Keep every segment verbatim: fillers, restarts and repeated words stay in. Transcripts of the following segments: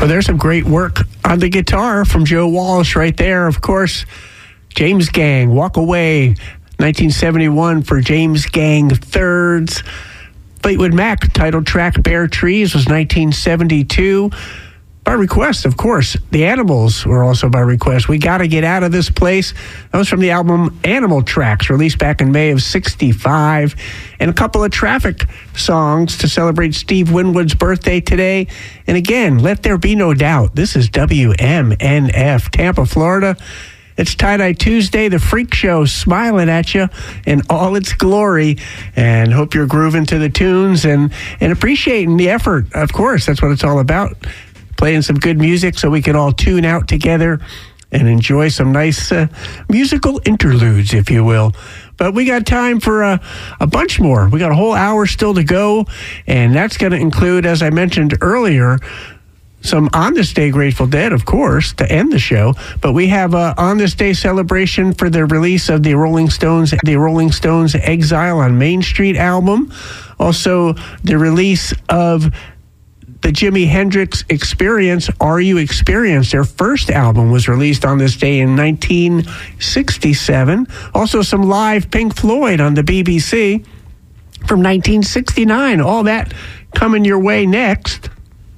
Well, there's some great work on the guitar from Joe Walsh right there. Of course, James Gang, Walk Away, nineteen seventy-one for James Gang Thirds. Fleetwood Mac, title track Bare Trees was nineteen seventy-two. By request, of course. The Animals were also by request. We Gotta Get Out of This Place. That was from the album Animal Tracks, released back in May of sixty-five. And a couple of Traffic songs to celebrate Steve Winwood's birthday today. And again, let there be no doubt, this is W M N F, Tampa, Florida. It's Tie-Dye Tuesday, the Freak Show, smiling at you in all its glory. And hope you're grooving to the tunes and, and appreciating the effort. Of course, that's what it's all about. Playing some good music so we can all tune out together and enjoy some nice uh, musical interludes, if you will. But we got time for a, a bunch more. We got a whole hour still to go, and that's going to include, as I mentioned earlier, some On This Day Grateful Dead, of course, to end the show. But we have a On This Day celebration for the release of the Rolling Stones, the Rolling Stones Exile on Main Street album. Also, the release of the Jimi Hendrix Experience, Are You Experienced? Their first album was released on this day in nineteen sixty-seven. Also, some live Pink Floyd on the B B C from nineteen sixty-nine. All that coming your way next.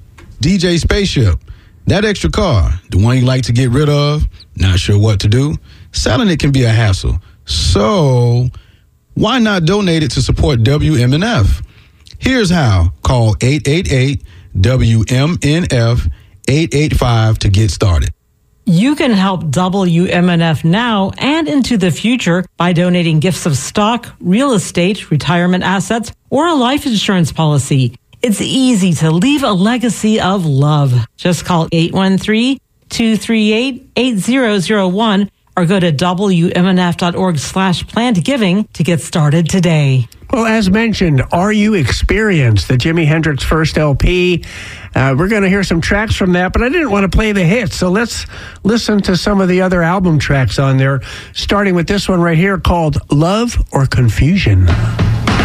D J Spaceship, that extra car, the one you like to get rid of, not sure what to do, selling it can be a hassle. So why not donate it to support W M N F? Here's how. Call eight eight eight W M N F eight eight five to get started. You can help W M N F now and into the future by donating gifts of stock, real estate, retirement assets, or a life insurance policy. It's easy to leave a legacy of love. Just call eight one three, two three eight, eight zero zero one or go to W M N F dot org slash planned giving to get started today. Well, as mentioned, Are You Experienced, the Jimi Hendrix first L P. Uh, we're going to hear some tracks from that, but I didn't want to play the hits, so let's listen to some of the other album tracks on there, starting with this one right here called Love or Confusion.